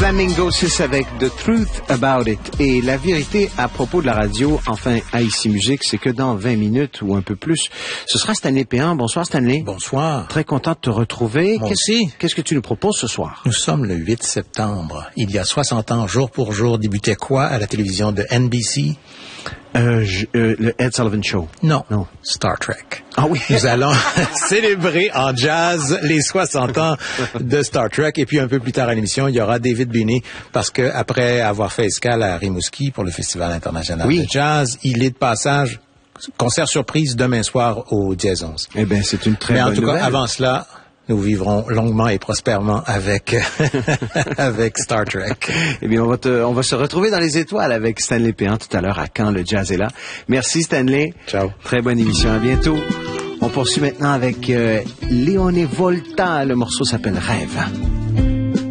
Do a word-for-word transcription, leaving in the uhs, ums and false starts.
Flamingo six avec The Truth About It. Et la vérité à propos de la radio, enfin, à Ici Musique, c'est que dans vingt minutes ou un peu plus, ce sera Stanley Péan. Bonsoir, Stanley. Bonsoir. Très content de te retrouver. Moi Qu'est-ce, aussi. Qu'est-ce que tu nous proposes ce soir? Nous sommes le huit septembre. Il y a soixante ans, jour pour jour, débutait quoi à la télévision de N B C? Euh, je, euh, le Ed Sullivan Show. Non. Non. Star Trek. Ah oui. Nous allons célébrer en jazz les soixante ans de Star Trek. Et puis un peu plus tard à l'émission, il y aura David Binney parce que après avoir fait escale à Rimouski pour le Festival international oui. de jazz, il est de passage. Concert surprise demain soir au Dièse onze. Eh bien, c'est une très Mais bonne en tout nouvelle. cas, avant cela, nous vivrons longuement et prospèrement avec avec Star Trek. Eh bien, on va, te, on va se retrouver dans les étoiles avec Stanley Péan tout à l'heure à Quand le jazz est là. Merci Stanley. Ciao. Très bonne émission. À bientôt. On poursuit maintenant avec euh, Leone Volta. Le morceau s'appelle Rêve.